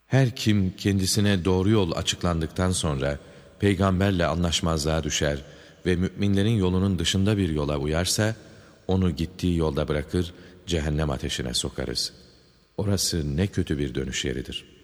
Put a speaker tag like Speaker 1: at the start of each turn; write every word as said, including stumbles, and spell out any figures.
Speaker 1: Her kim kendisine doğru yol açıklandıktan sonra peygamberle anlaşmazlığa düşer ve müminlerin yolunun dışında bir yola uyarsa, onu gittiği yolda bırakır, cehennem ateşine sokarız. Orası ne kötü bir dönüş yeridir.